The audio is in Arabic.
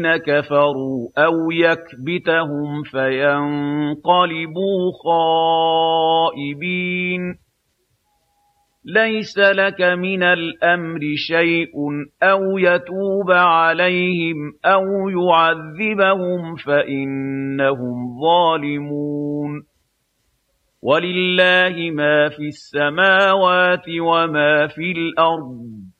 كفروا أو يكبتهم فينقلبوا خائبين ليس لك من الأمر شيء أو يتوب عليهم أو يعذبهم فإنهم ظالمون ولله ما في السماوات وما في الأرض